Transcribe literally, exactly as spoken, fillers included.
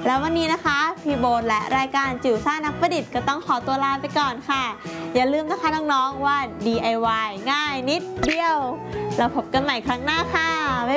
แล้ววันนี้นะคะพี่โบนและรายการจิ๋วซ่านักประดิษฐ์ก็ต้องขอตัวลาไปก่อนค่ะอย่าลืมนะคะน้องๆว่า ดี ไอ วาย ง่ายนิดเดียวเราพบกันใหม่ครั้งหน้าค่ะ